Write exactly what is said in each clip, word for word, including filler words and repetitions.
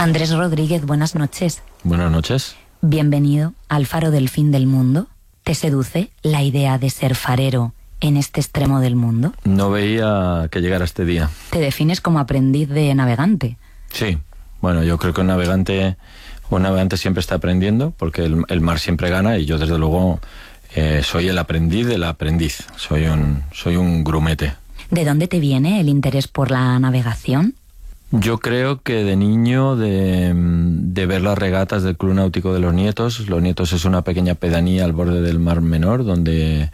Andrés Rodríguez, buenas noches. Buenas noches. Bienvenido al Faro del Fin del Mundo. ¿Te seduce la idea de ser farero en este extremo del mundo? No veía que llegara este día. ¿Te defines como aprendiz de navegante? Sí. Bueno, yo creo que un navegante, un navegante siempre está aprendiendo, porque el, el mar siempre gana, y yo desde luego eh, soy el aprendiz del aprendiz. Soy un, soy un grumete. ¿De dónde te viene el interés por la navegación? Yo creo que de niño, de, de ver las regatas del Club Náutico de Los Nietos. Los Nietos es una pequeña pedanía al borde del Mar Menor, donde,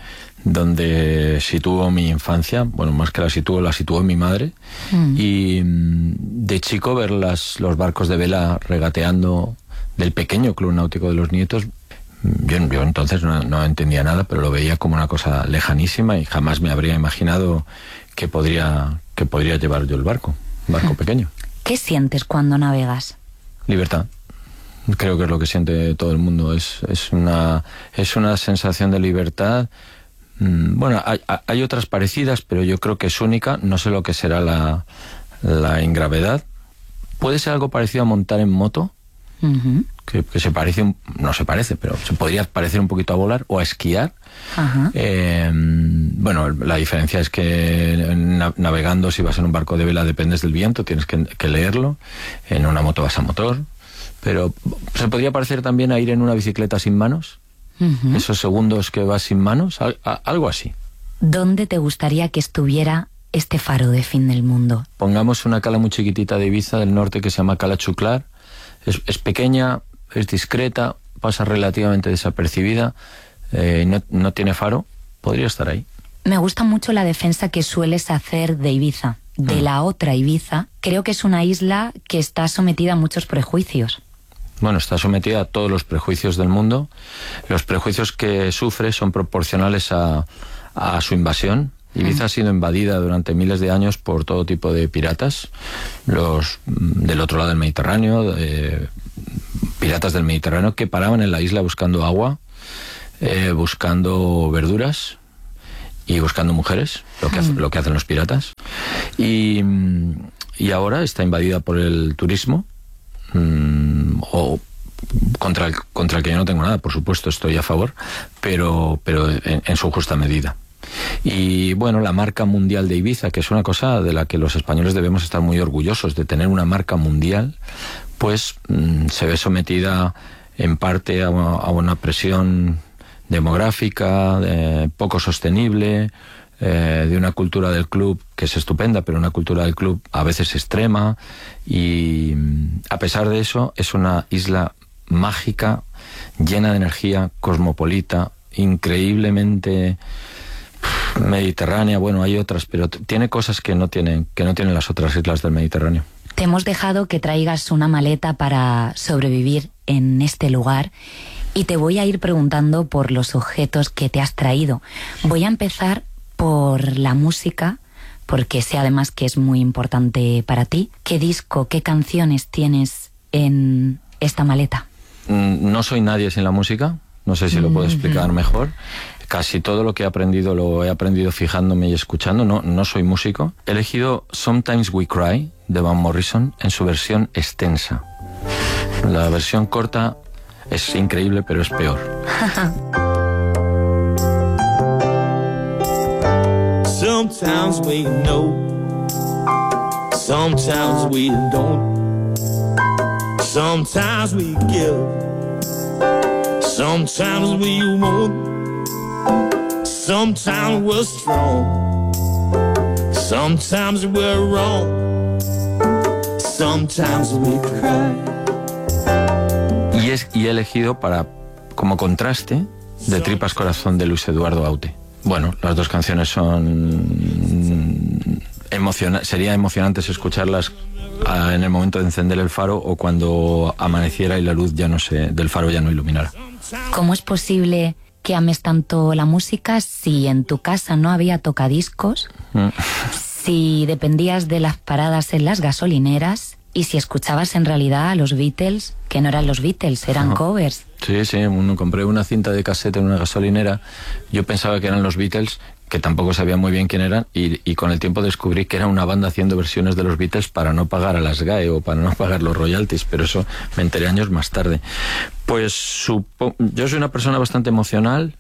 donde situó mi infancia. Bueno, más que la situó, la situó mi madre. Mm. Y de chico ver las, los barcos de vela regateando del pequeño Club Náutico de Los Nietos. Yo, yo entonces no, no entendía nada, pero lo veía como una cosa lejanísima y jamás me habría imaginado que podría, que podría llevar yo el barco. Barco pequeño. ¿Qué sientes cuando navegas? Libertad. Creo que es lo que siente todo el mundo. Es, es, una, es una sensación de libertad. Bueno, hay, hay otras parecidas, pero yo creo que es única. No sé lo que será la, la ingravedad. Puede ser algo parecido a montar en moto. Uh-huh. que, que se parece, un, no se parece, pero se podría parecer un poquito a volar o a esquiar. Uh-huh. Eh, bueno, la diferencia es que na, navegando, si vas en un barco de vela, dependes del viento, tienes que, que leerlo. En una moto vas a motor. Pero se podría parecer también a ir en una bicicleta sin manos. Uh-huh. Esos segundos que vas sin manos, a, a, algo así. ¿Dónde te gustaría que estuviera este faro de fin del mundo? Pongamos una cala muy chiquitita de Ibiza del norte que se llama Cala Chuclar. Es, es pequeña, es discreta, pasa relativamente desapercibida, eh, no, no tiene faro. Podría estar ahí. Me gusta mucho la defensa que sueles hacer de Ibiza, de mm. la otra Ibiza. Creo que es una isla que está sometida a muchos prejuicios. Bueno, está sometida a todos los prejuicios del mundo. Los prejuicios que sufre son proporcionales a, a su invasión. Ibiza mm. ha sido invadida durante miles de años por todo tipo de piratas, los del otro lado del Mediterráneo, eh, piratas del Mediterráneo que paraban en la isla buscando agua, eh, buscando verduras y buscando mujeres, lo que, mm. hace, lo que hacen los piratas. Y, y ahora está invadida por el turismo, mmm, o contra el, contra el que yo no tengo nada, por supuesto, estoy a favor, pero, pero en, en su justa medida. Y bueno, la marca mundial de Ibiza, que es una cosa de la que los españoles debemos estar muy orgullosos, de tener una marca mundial, pues mmm, se ve sometida en parte a, a una presión demográfica, eh, poco sostenible, eh, de una cultura del club que es estupenda, pero una cultura del club a veces extrema, y a pesar de eso es una isla mágica, llena de energía, cosmopolita, increíblemente mediterránea. Bueno, hay otras, pero t- tiene cosas que no tienen, que no tienen las otras islas del Mediterráneo. Te hemos dejado que traigas una maleta para sobrevivir en este lugar y te voy a ir preguntando por los objetos que te has traído. Voy a empezar por la música, porque sé además que es muy importante para ti. ¿Qué disco, qué canciones tienes en esta maleta? No soy nadie sin la música, no sé si lo puedo explicar mejor. Casi todo lo que he aprendido lo he aprendido fijándome y escuchando. No, no soy músico. He elegido Sometimes We Cry de Van Morrison en su versión extensa. La versión corta es increíble, pero es peor. Sometimes we know, sometimes we don't. Sometimes we give, sometimes we won't. Sometimes we're strong, sometimes we're wrong, sometimes we cry. Y, es, y he elegido para, como contraste, De Tripas Corazón de Luis Eduardo Aute. Bueno, las dos canciones son emociona- sería emocionantes escucharlas a, en el momento de encender el faro o cuando amaneciera y la luz ya no se, del faro ya no iluminara. ¿Cómo es posible que ames tanto la música si en tu casa no había tocadiscos, mm. si dependías de las paradas en las gasolineras y si escuchabas en realidad a los Beatles, que no eran los Beatles, eran covers? Sí, sí, uno, compré una cinta de cassette en una gasolinera, yo pensaba que eran los Beatles, que tampoco sabía muy bien quién eran, y, y con el tiempo descubrí que era una banda haciendo versiones de los Beatles para no pagar a las G A E o para no pagar los royalties, pero eso me enteré años más tarde. Pues supo, yo soy una persona bastante emocional,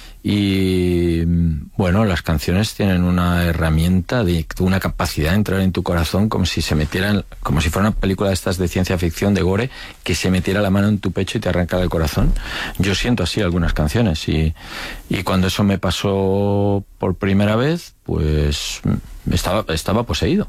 y bueno, las canciones tienen una herramienta, de una capacidad de entrar en tu corazón como si se metieran, como si fuera una película de estas de ciencia ficción, de gore, que se metiera la mano en tu pecho y te arrancara el corazón. Yo siento así algunas canciones, y, y cuando eso me pasó por primera vez, pues estaba, estaba poseído.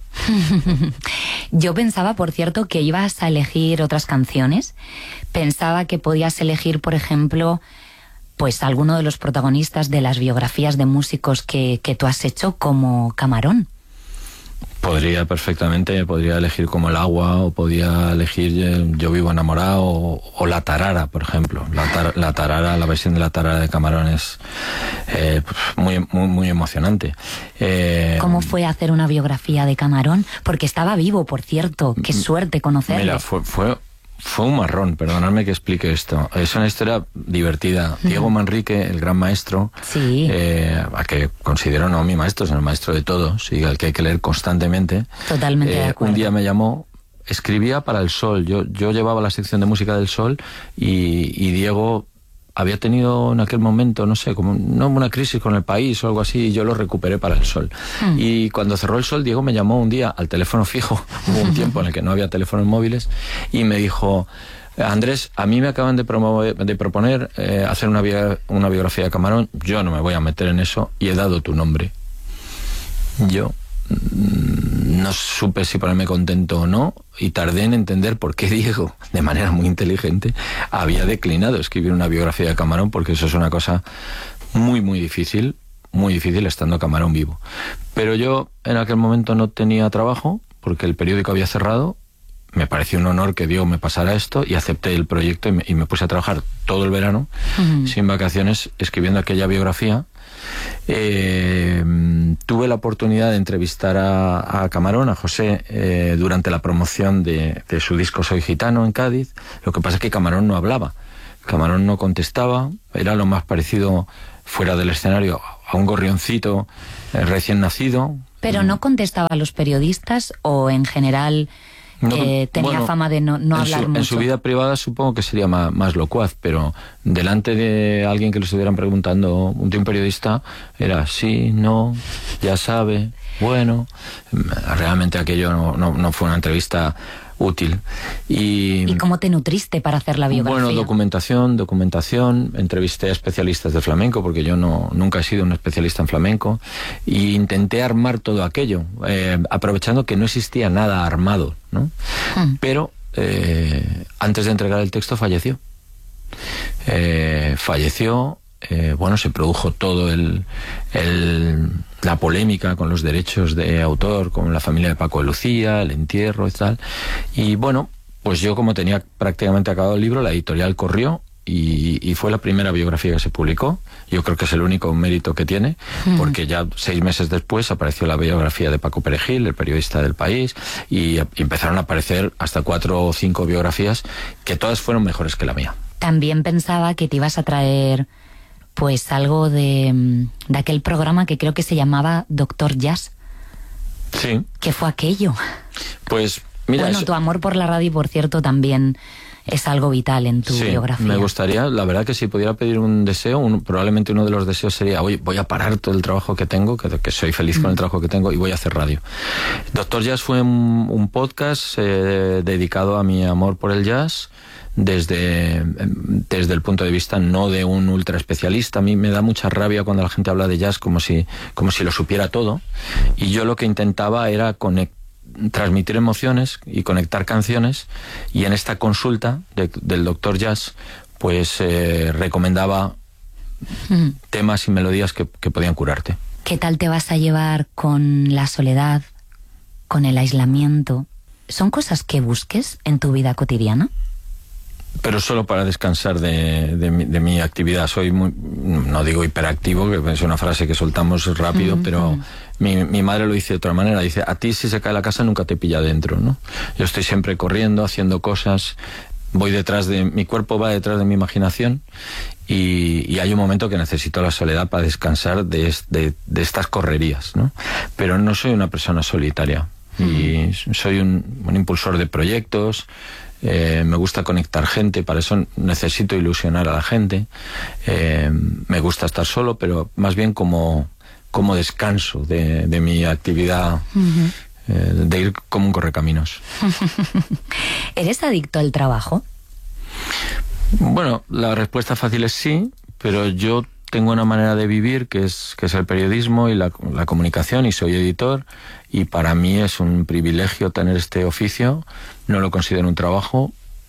Yo pensaba, por cierto, que ibas a elegir otras canciones. Pensaba que podías elegir, por ejemplo, pues alguno de los protagonistas de las biografías de músicos que, que tú has hecho, como Camarón. Podría perfectamente, podría elegir como El Agua, o podía elegir Yo Vivo Enamorado, o, o La Tarara, por ejemplo. La, tar, la Tarara, la versión de La Tarara de Camarón es eh, muy, muy, muy emocionante. Eh, ¿Cómo fue hacer una biografía de Camarón? Porque estaba vivo, por cierto. Qué suerte conocerle. Mira, fue... fue Fue un marrón, perdonadme que explique esto. Es una historia divertida. Uh-huh. Diego Manrique, el gran maestro, sí. eh, a que considero no mi maestro, sino el maestro de todos, y al que hay que leer constantemente. Totalmente eh, de acuerdo. Un día me llamó, escribía para El Sol. Yo, yo llevaba la sección de música del Sol, y, y Diego había tenido en aquel momento, no sé, como no una crisis con el país o algo así, y yo lo recuperé para El Sol. Mm. Y cuando cerró El Sol, Diego me llamó un día al teléfono fijo, hubo un tiempo en el que no había teléfonos móviles, y me dijo: Andrés, a mí me acaban de, promover, de proponer eh, hacer una, bio, una biografía de Camarón, yo no me voy a meter en eso, y he dado tu nombre. Yo no supe si ponerme contento o no, y tardé en entender por qué Diego, de manera muy inteligente, había declinado escribir una biografía de Camarón, porque eso es una cosa muy muy difícil, muy difícil estando Camarón vivo. Pero yo en aquel momento no tenía trabajo, porque el periódico había cerrado. Me pareció un honor que Diego me pasara esto, y acepté el proyecto, y me, y me puse a trabajar todo el verano, uh-huh. sin vacaciones, escribiendo aquella biografía. Eh, tuve la oportunidad de entrevistar a, a Camarón, a José, eh, durante la promoción de, de su disco Soy Gitano en Cádiz. Lo que pasa es que Camarón no hablaba, Camarón no contestaba, era lo más parecido fuera del escenario a un gorrioncito eh, recién nacido. ¿Pero no contestaba a los periodistas, o en general no, eh, tenía bueno, fama de no, no hablar su, mucho? En su vida privada supongo que sería más, más locuaz, pero delante de alguien que le estuvieran preguntando, de un periodista, era sí, no, ya sabe, bueno. Realmente aquello no, no, no fue una entrevista útil. Y, ¿Y cómo te nutriste para hacer la biografía? Bueno, documentación, documentación, entrevisté a especialistas de flamenco, porque yo no nunca he sido un especialista en flamenco, e intenté armar todo aquello, eh, aprovechando que no existía nada armado, ¿no? Hmm. Pero eh, antes de entregar el texto falleció. Eh, falleció, eh, bueno, se produjo todo el... el la polémica con los derechos de autor, con la familia de Paco de Lucía, el entierro y tal. Y bueno, pues yo, como tenía prácticamente acabado el libro, la editorial corrió, y, y fue la primera biografía que se publicó. Yo creo que es el único mérito que tiene, mm. porque ya seis meses después apareció la biografía de Paco Perejil, el periodista del País, y, y empezaron a aparecer hasta cuatro o cinco biografías, que todas fueron mejores que la mía. También pensaba que te ibas a traer pues algo de, de aquel programa que creo que se llamaba Doctor Jazz. Sí. ¿Qué fue aquello? Pues mira... Bueno, eso... tu amor por la radio, por cierto, también es algo vital en tu sí, biografía. Me gustaría, la verdad, que si pudiera pedir un deseo, un, probablemente uno de los deseos sería: oye, voy a parar todo el trabajo que tengo, que, que soy feliz mm. con el trabajo que tengo, y voy a hacer radio. Doctor Jazz fue un, un podcast eh, dedicado a mi amor por el jazz, desde, desde el punto de vista no de un ultra especialista. A mí me da mucha rabia cuando la gente habla de jazz como si, como si lo supiera todo, y yo lo que intentaba era conectar, transmitir emociones y conectar canciones, y en esta consulta de, del Doctor Jazz pues eh, recomendaba mm. temas y melodías que, que podían curarte. ¿Qué tal te vas a llevar con la soledad, con el aislamiento? ¿Son cosas que busques en tu vida cotidiana? Pero solo para descansar de, de, mi, de mi actividad. Soy muy, no digo hiperactivo, que es una frase que soltamos rápido, mm, pero mm. Mi, mi madre lo dice de otra manera. Dice: a ti, si se cae la casa, nunca te pilla dentro, ¿no? Yo estoy siempre corriendo, haciendo cosas. voy detrás de... Mi cuerpo va detrás de mi imaginación y, y hay un momento que necesito la soledad para descansar de, de, de estas correrías, ¿no? Pero no soy una persona solitaria y soy un, un impulsor de proyectos. Eh, me gusta conectar gente, para eso necesito ilusionar a la gente. Eh, me gusta estar solo, pero más bien como, como descanso de, de mi actividad, uh-huh. eh, de ir como un correcaminos. ¿Eres adicto al trabajo? Bueno, la respuesta fácil es sí, pero yo tengo una manera de vivir que es, que es el periodismo y la, la comunicación, y soy editor, y para mí es un privilegio tener este oficio. No lo considero un trabajo.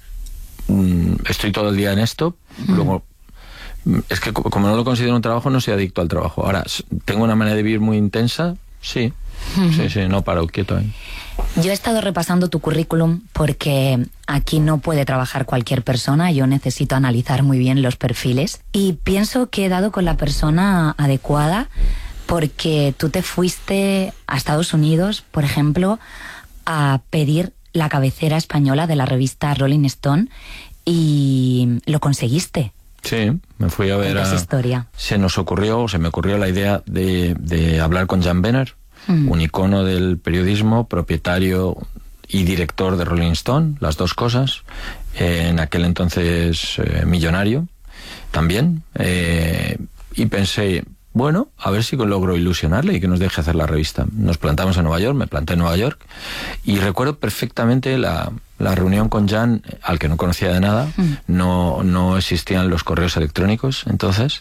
Estoy todo el día en esto. Mm. Luego, es que como no lo considero un trabajo, no soy adicto al trabajo. Ahora, ¿tengo una manera de vivir muy intensa? Sí. Mm. Sí, sí, no paro quieto ahí. Yo he estado repasando tu currículum porque aquí no puede trabajar cualquier persona. Yo necesito analizar muy bien los perfiles. Y pienso que he dado con la persona adecuada, porque tú te fuiste a Estados Unidos, por ejemplo, a pedir la cabecera española de la revista Rolling Stone, y lo conseguiste. Sí, me fui a ver a... Esa historia. Se nos ocurrió, se me ocurrió la idea de, de hablar con Jan Benner, mm. un icono del periodismo, propietario y director de Rolling Stone, las dos cosas, eh, en aquel entonces eh, millonario también, eh, y pensé, bueno, a ver si logro ilusionarle y que nos deje hacer la revista. Nos plantamos en Nueva York, me planté en Nueva York, y recuerdo perfectamente la, la reunión con Jan, al que no conocía de nada. Mm. No, no existían los correos electrónicos entonces,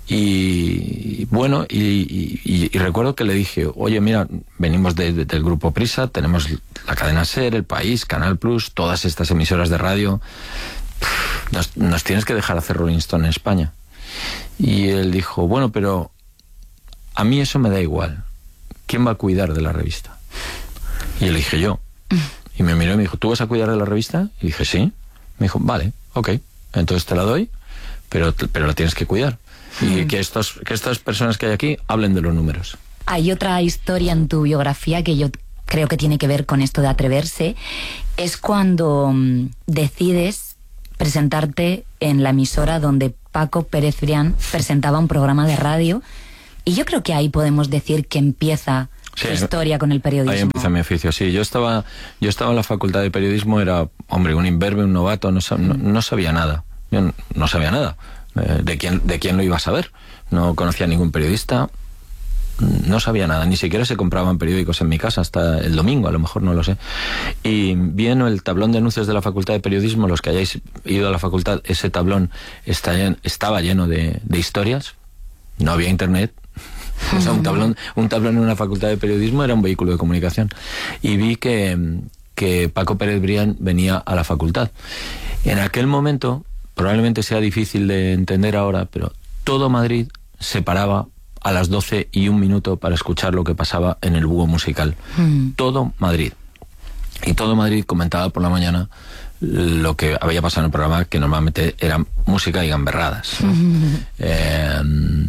y bueno, y, y, y recuerdo que le dije, oye, mira, venimos de, de, del grupo Prisa, tenemos la cadena SER, El País, Canal Plus, todas estas emisoras de radio, nos, nos tienes que dejar hacer Rolling Stone en España. Y él dijo, bueno, pero a mí eso me da igual. ¿Quién va a cuidar de la revista? Y le dije, yo. Y me miró y me dijo, ¿tú vas a cuidar de la revista? Y dije, sí. Me dijo, vale, ok, entonces te la doy, pero, pero la tienes que cuidar. Y que, estos, que estas personas que hay aquí hablen de los números. Hay otra historia en tu biografía que yo creo que tiene que ver con esto de atreverse. Es cuando um, decides presentarte en la emisora donde Paco Pérez Brián presentaba un programa de radio. Y yo creo que ahí podemos decir que empieza sí, tu historia con el periodismo. Ahí empieza mi oficio, sí. Yo estaba, yo estaba en la facultad de periodismo, era, hombre, un imberbe, un novato, no, no, no sabía nada. Yo no, no sabía nada. Eh, ¿de quién, de quién lo iba a saber? No conocía a ningún periodista, no sabía nada. Ni siquiera se compraban periódicos en mi casa hasta el domingo, a lo mejor, no lo sé. Y viendo el tablón de anuncios de la facultad de periodismo, los que hayáis ido a la facultad, ese tablón está, estaba lleno de, de historias. No había internet. O sea, un tablón, un tablón en una facultad de periodismo era un vehículo de comunicación. Y vi que, que Paco Pérez Brián venía a la facultad. En aquel momento, probablemente sea difícil de entender ahora, pero todo Madrid se paraba a las doce y un minuto para escuchar lo que pasaba en el Búho Musical. Mm. Todo Madrid. Y todo Madrid comentaba por la mañana lo que había pasado en el programa, que normalmente era música y gamberradas, ¿no? Mm. Eh,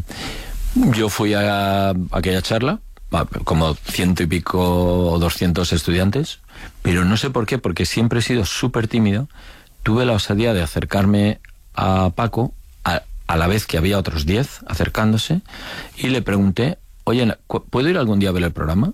yo fui a, a aquella charla, como ciento y pico o doscientos estudiantes, pero no sé por qué, porque siempre he sido súper tímido. Tuve la osadía de acercarme a Paco, a, a la vez que había otros diez acercándose, y le pregunté, oye, ¿puedo ir algún día a ver el programa?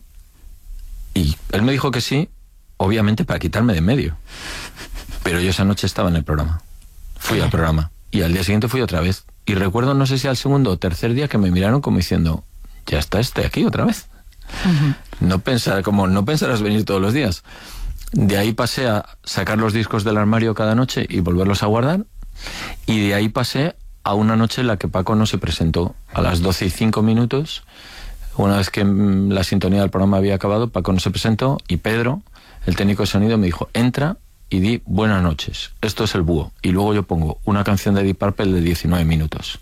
Y él me dijo que sí, obviamente para quitarme de en medio. Pero yo esa noche estaba en el programa. Fui al programa. Y al día siguiente fui otra vez. Y recuerdo, no sé si al segundo o tercer día, que me miraron como diciendo, ya está este aquí otra vez. Uh-huh. No pensar, como no pensarás venir todos los días. De ahí pasé a sacar los discos del armario cada noche y volverlos a guardar. Y de ahí pasé a una noche en la que Paco no se presentó. A las doce y cinco minutos, una vez que la sintonía del programa había acabado, Paco no se presentó, y Pedro, el técnico de sonido, me dijo, entra y di buenas noches, esto es el Búho. Y luego yo pongo una canción de Deep Purple de diecinueve minutos.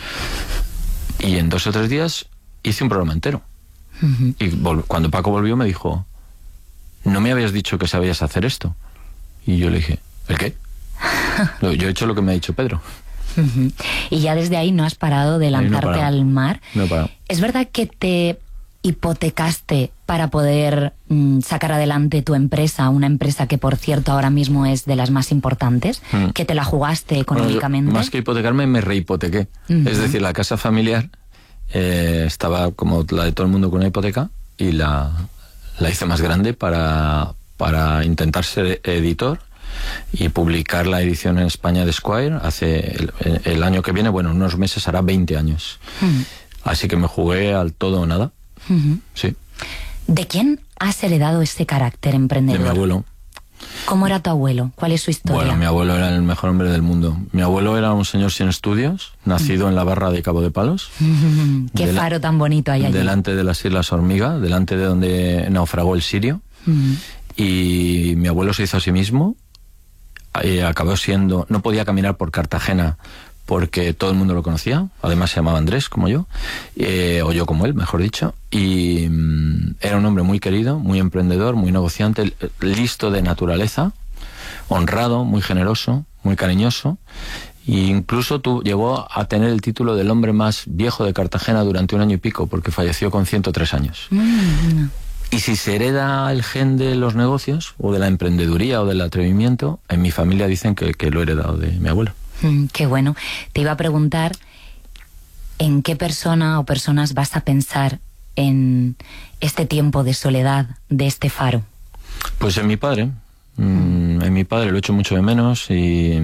Y en dos o tres días hice un programa entero. Uh-huh. Y cuando Paco volvió me dijo, ¿no me habías dicho que sabías hacer esto? Y yo le dije, ¿el qué? Yo he hecho lo que me ha dicho Pedro. Uh-huh. Y ya desde ahí no has parado de lanzarte no al mar. No he parado. Es verdad que te hipotecaste para poder mm, sacar adelante tu empresa, una empresa que, por cierto, ahora mismo es de las más importantes, mm. que te la jugaste económicamente? Bueno, yo, más que hipotecarme, me rehipotequé. Uh-huh. Es decir, la casa familiar eh, estaba como la de todo el mundo con una hipoteca y la, la hice más grande para, para intentar ser editor y publicar la edición en España de Esquire hace el, el año que viene, bueno, unos meses hará veinte años. Uh-huh. Así que me jugué al todo o nada. Uh-huh. Sí. ¿De quién has heredado ese carácter emprendedor? De mi abuelo. ¿Cómo era tu abuelo? ¿Cuál es su historia? Bueno, mi abuelo era el mejor hombre del mundo. Mi abuelo era un señor sin estudios, nacido uh-huh. en la barra de Cabo de Palos. Uh-huh. Qué Dela- faro tan bonito hay allí. Delante de las Islas Hormiga, delante de donde naufragó el Sirio. Uh-huh. Y mi abuelo se hizo a sí mismo. Eh, acabó siendo, no podía caminar por Cartagena porque todo el mundo lo conocía, además se llamaba Andrés como yo, eh, o yo como él, mejor dicho, y mm, era un hombre muy querido, muy emprendedor, muy negociante, listo de naturaleza, honrado, muy generoso, muy cariñoso, e incluso tu, llegó a tener el título del hombre más viejo de Cartagena durante un año y pico, porque falleció con ciento tres años. Mm. Y si se hereda el gen de los negocios, o de la emprendeduría, o del atrevimiento, en mi familia dicen que, que lo he heredado de mi abuelo. Mm, qué bueno. Te iba a preguntar, ¿en qué persona o personas vas a pensar en este tiempo de soledad, de este faro? Pues en mi padre. Mm, en mi padre lo echo mucho de menos y,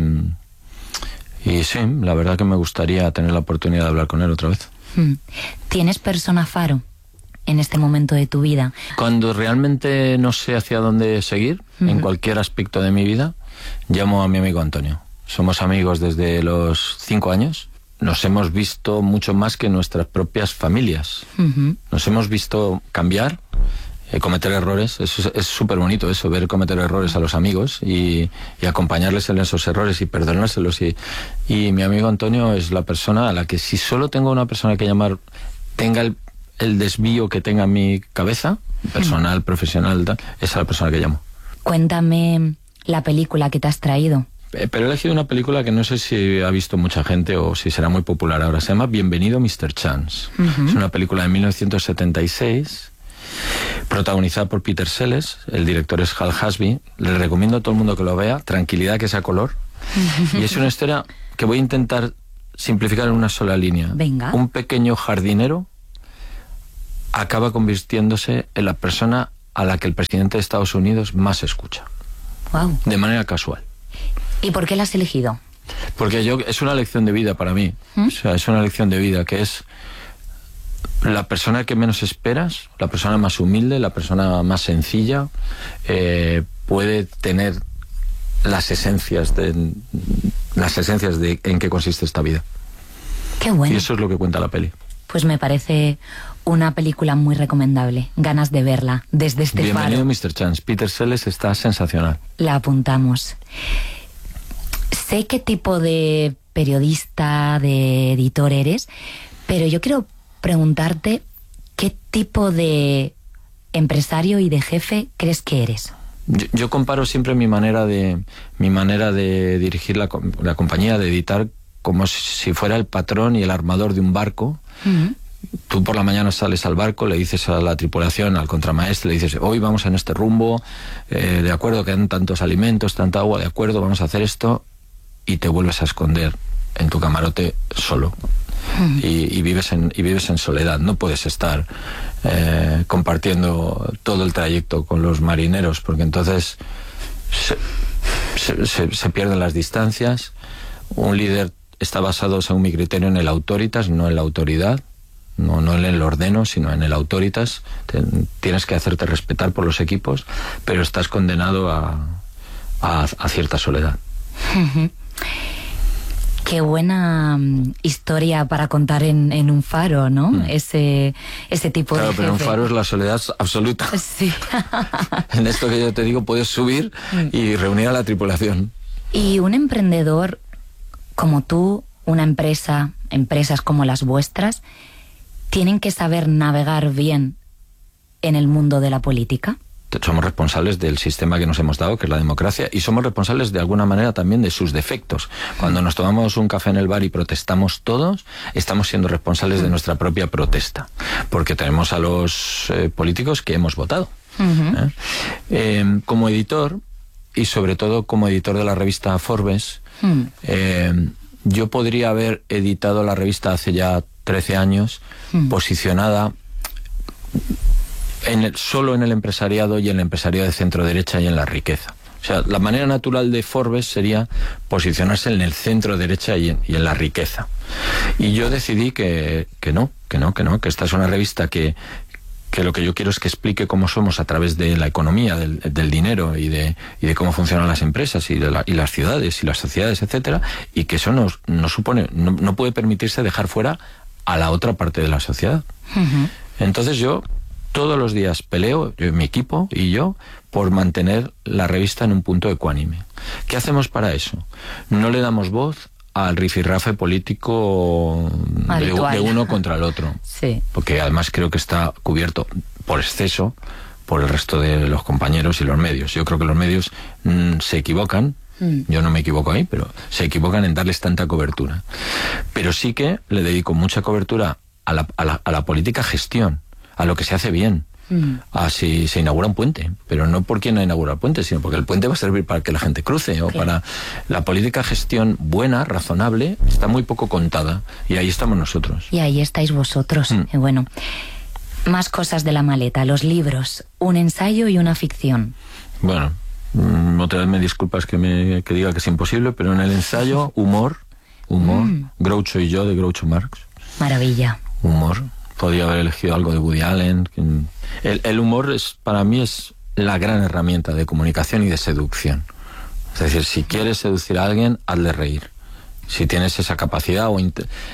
y sí, la verdad que me gustaría tener la oportunidad de hablar con él otra vez. Mm. ¿Tienes persona faro en este momento de tu vida? Cuando realmente no sé hacia dónde seguir, uh-huh. en cualquier aspecto de mi vida, llamo a mi amigo Antonio. Somos amigos desde los cinco años. Nos hemos visto mucho más que nuestras propias familias. Uh-huh. Nos hemos visto cambiar, eh, cometer errores. Eso es súper bonito eso, ver cometer errores a los amigos y, y acompañarles en esos errores y perdonárselos. Y, y mi amigo Antonio es la persona a la que, si solo tengo una persona que llamar, tenga el el desvío que tenga en mi cabeza, personal, mm. profesional, tal, esa es la persona que llamo. Cuéntame la película que te has traído. Eh, pero he elegido una película que no sé si ha visto mucha gente o si será muy popular ahora. Se llama Bienvenido mister Chance. Uh-huh. Es una película de mil novecientos setenta y seis, protagonizada por Peter Sellers. El director es Hal Hasby. Le recomiendo a todo el mundo que lo vea. Tranquilidad, que sea color. Uh-huh. Y es una historia que voy a intentar simplificar en una sola línea. Venga. Un pequeño jardinero acaba convirtiéndose en la persona a la que el presidente de Estados Unidos más escucha. Wow. De manera casual. ¿Y por qué la has elegido? Porque yo, es una lección de vida para mí. ¿Mm? O sea, es una lección de vida que es la persona que menos esperas, la persona más humilde, la persona más sencilla, eh, puede tener las esencias de las esencias de en qué consiste esta vida. Qué bueno. Y eso es lo que cuenta la peli. Pues me parece una película muy recomendable. Ganas de verla desde este Bienvenido, faro. mister Chance. Peter Sellers está sensacional. La apuntamos. Sé qué tipo de periodista, de editor eres, pero yo quiero preguntarte qué tipo de empresario y de jefe crees que eres. Yo, yo comparo siempre mi manera de mi manera de dirigir la, la compañía, de editar, como si fuera el patrón y el armador de un barco. Uh-huh. Tú por la mañana sales al barco, le dices a la tripulación, al contramaestre, le dices, hoy vamos en este rumbo, eh, de acuerdo, quedan tantos alimentos, tanta agua, de acuerdo, vamos a hacer esto, y te vuelves a esconder en tu camarote solo. Uh-huh. y, y, vives en, y vives en soledad. No puedes estar eh, compartiendo todo el trayecto con los marineros, porque entonces se, se, se, se pierden las distancias. Un líder está basado, según mi criterio, en el autoritas, no en la autoridad, no, no en el ordeno, sino en el autoritas. Te, tienes que hacerte respetar por los equipos, pero estás condenado a, a, a cierta soledad. Uh-huh. Qué buena um, historia para contar en, en un faro, ¿no? Mm. Ese, ese tipo claro, de jefe. Pero un faro es la soledad absoluta. Sí. En esto que yo te digo, puedes subir y reunir a la tripulación. Y un emprendedor como tú, una empresa, empresas como las vuestras, ¿tienen que saber navegar bien en el mundo de la política? somos responsables del sistema que nos hemos dado, que es la democracia, y somos responsables de alguna manera también de sus defectos. Cuando nos tomamos un café en el bar y protestamos todos, estamos siendo responsables de nuestra propia protesta, porque tenemos a los eh, políticos que hemos votado. Uh-huh. ¿Eh? Eh, como editor, y sobre todo como editor de la revista Forbes, uh-huh. eh, yo podría haber editado la revista hace ya trece años, uh-huh. posicionada en el, solo en el empresariado y en el empresariado de centro derecha y en la riqueza. O sea, la manera natural de Forbes sería posicionarse en el centro derecha y en, y en la riqueza. Y yo decidí que, que no, que no, que no, que esta es una revista que, que lo que yo quiero es que explique cómo somos a través de la economía, del, del dinero y de, y de cómo funcionan las empresas y, de la, y las ciudades y las sociedades, etcétera, y que eso nos, nos supone, no, no puede permitirse dejar fuera a la otra parte de la sociedad. Uh-huh. Entonces yo todos los días peleo, yo, mi equipo y yo, por mantener la revista en un punto ecuánime. ¿Qué hacemos para eso? No le damos voz al rifirrafe político de, de uno contra el otro. Sí. Porque además creo que está cubierto por exceso por el resto de los compañeros y los medios. Yo creo que los medios mmm, se equivocan. Mm. Yo no me equivoco ahí, pero se equivocan en darles tanta cobertura. Pero sí que le dedico mucha cobertura a la, a la, a la política gestión, a lo que se hace bien, mm. a si se inaugura un puente, pero no por quién inaugura el puente, sino porque el puente va a servir para que la gente cruce, o claro. para la política gestión buena, razonable, está muy poco contada, y ahí estamos nosotros. Y ahí estáis vosotros. Mm. Eh, bueno, más cosas de la maleta, los libros, un ensayo y una ficción. Bueno, mm, otra vez me disculpas que, me, que diga que es imposible, pero en el ensayo, humor, humor, mm. Groucho y yo, de Groucho Marx. Maravilla. Humor. Podría haber elegido algo de Woody Allen. El, el humor es, para mí, es la gran herramienta de comunicación y de seducción. Es decir, si quieres seducir a alguien, hazle reír. Si tienes esa capacidad, o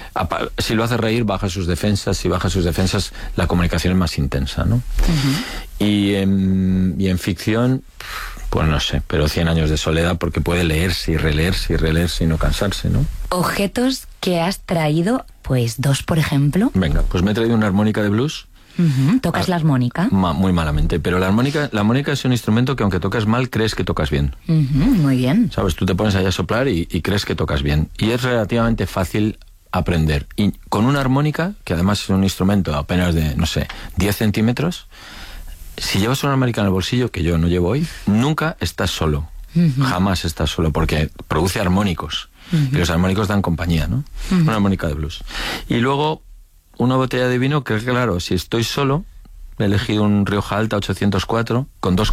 si lo haces reír, baja sus defensas. Si baja sus defensas, la comunicación es más intensa, ¿no? Uh-huh. Y, en, y en ficción, pues no sé, pero Cien años de soledad, porque puede leerse y releerse y releerse y no cansarse, ¿no? Objetos que has traído, pues dos, por ejemplo. Venga, pues me he traído una armónica de blues. Uh-huh. ¿Tocas ah, la armónica? Ma, muy malamente, pero la armónica, la armónica es un instrumento que aunque tocas mal, crees que tocas bien. Uh-huh, muy bien. ¿Sabes? Tú te pones ahí a soplar y, y crees que tocas bien. Y es relativamente fácil aprender. Y con una armónica, que además es un instrumento apenas de, no sé, diez centímetros, si llevas una armónica en el bolsillo, que yo no llevo hoy, nunca estás solo. Uh-huh. Jamás estás solo, porque produce armónicos. Uh-huh. Y los armónicos dan compañía, ¿no? Uh-huh. Una armónica de blues. Y luego una botella de vino que, claro, si estoy solo, he elegido un Rioja Alta ochocientos cuatro con dos